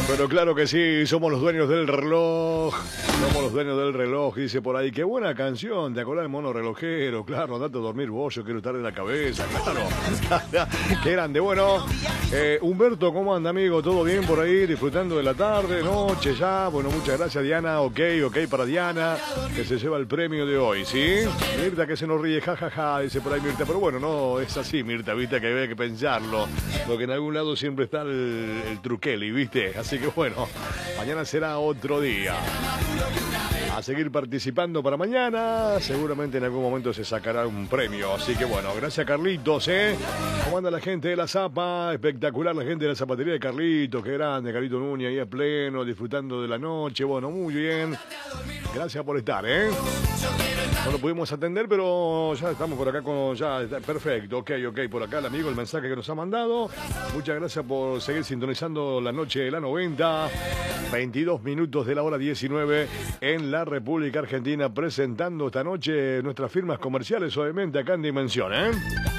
Pero claro que sí, somos los dueños del reloj. Somos los dueños del reloj, dice por ahí. Qué buena canción, ¿te acordás del mono relojero? Claro, andate a dormir vos, yo quiero estar de la cabeza, claro. Qué grande. Bueno, Humberto, ¿cómo anda, amigo? ¿Todo bien por ahí? Disfrutando de la tarde, noche ya. Bueno, muchas gracias, Diana. Ok para Diana, que se lleva el premio de hoy, ¿sí? Mirta, que se nos ríe, jajaja, dice por ahí Mirta. Pero bueno, no es así, Mirta, viste, que hay que pensarlo. Porque en algún lado siempre está el truqueli, ¿viste? Así que bueno, mañana será otro día. A seguir participando para mañana. Seguramente en algún momento se sacará un premio. Así que bueno, gracias Carlitos, ¿eh? ¿Cómo anda la gente de la Zapa? Espectacular la gente de la zapatería de Carlitos. Qué grande, Carlitos Núñez ahí a pleno, disfrutando de la noche. Bueno, muy bien. Gracias por estar, ¿eh? No lo pudimos atender, pero ya estamos por acá con... Ya está perfecto, ok, por acá el amigo, el mensaje que nos ha mandado. Muchas gracias por seguir sintonizando la noche de la 90. 22 minutos de la hora 19 en la República Argentina, presentando esta noche nuestras firmas comerciales, obviamente acá en Dimensión, ¿eh?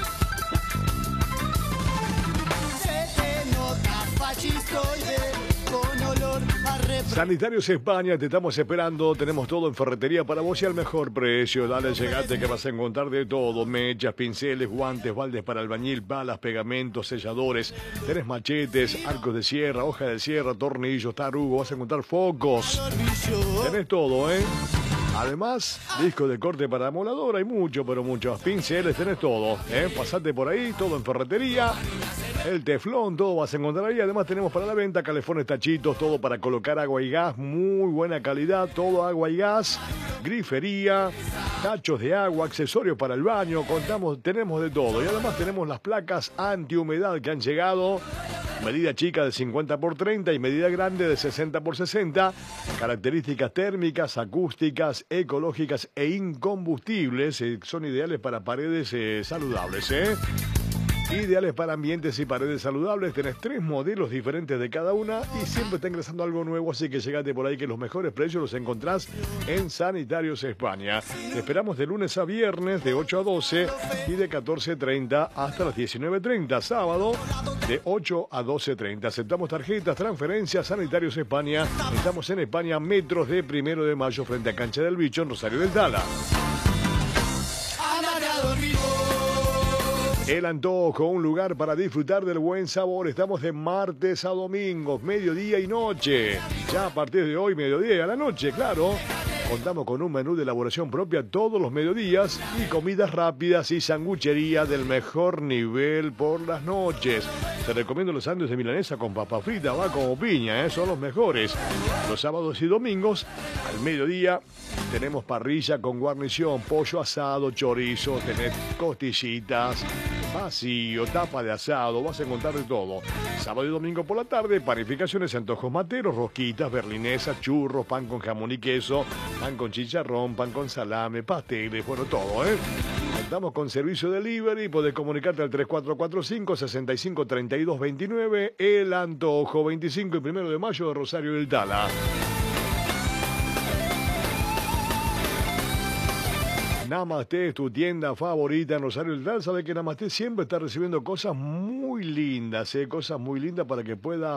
Sanitarios España, te estamos esperando. Tenemos todo en ferretería para vos y al mejor precio. Dale, llegate que vas a encontrar de todo: mechas, pinceles, guantes, baldes para albañil, balas, pegamentos, selladores. Tenés machetes, arcos de sierra, hoja de sierra, tornillos, tarugo. Vas a encontrar focos. Tenés todo, ¿eh? Además, discos de corte para moladora, hay mucho, pero muchos. Pinceles, tenés todo, ¿eh? Pasate por ahí, todo en ferretería. El teflón, todo vas a encontrar ahí. Además tenemos para la venta calefones, tachitos, todo para colocar agua y gas. Muy buena calidad, todo agua y gas. Grifería, tachos de agua, accesorios para el baño. Tenemos de todo. Y además tenemos las placas antihumedad que han llegado. Medida chica de 50x30 y medida grande de 60x60. Características térmicas, acústicas, ecológicas e incombustibles. Son ideales para paredes saludables, ¿eh? Ideales para ambientes y paredes saludables. Tenés 3 modelos diferentes de cada una y siempre está ingresando algo nuevo, así que llegate por ahí que los mejores precios los encontrás en Sanitarios España. Te esperamos de lunes a viernes de 8 a 12 y de 14:30 hasta las 19:30. Sábado de 8 a 12:30. Aceptamos tarjetas, transferencias. Sanitarios España. Estamos en España, metros de 1 de Mayo, frente a Cancha del Bicho, en Rosario del Tala. El Antojo, un lugar para disfrutar del buen sabor. Estamos de martes a domingos, mediodía y noche. Ya a partir de hoy, mediodía y a la noche, claro. Contamos con un menú de elaboración propia todos los mediodías y comidas rápidas y sanguchería del mejor nivel por las noches. Te recomiendo los sándwiches de milanesa con papa frita, va como piña, son los mejores. Los sábados y domingos, al mediodía, tenemos parrilla con guarnición, pollo asado, chorizo, tenés costillitas, vacío, tapa de asado, vas a encontrar de todo. Sábado y domingo por la tarde, panificaciones, antojos materos, rosquitas, berlinesas, churros, pan con jamón y queso, pan con chicharrón, pan con salame, pasteles, bueno, todo, ¿eh? Contamos con servicio delivery, podés comunicarte al 3445-653229, El Antojo, 25 y 1 de mayo de Rosario del Tala. Namaste es tu tienda favorita en Rosario del Tala. Sabe que Namaste siempre está recibiendo cosas muy lindas, cosas muy lindas para que pueda